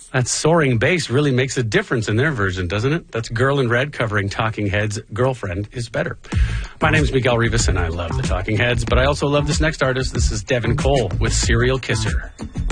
That soaring bass really makes a difference in their version, doesn't it? That's Girl in Red covering Talking Heads' Girlfriend is Better. My name's Miguel Rivas, and I love the Talking Heads, but I also love this next artist. This is Devin Cole with Serial Kisser.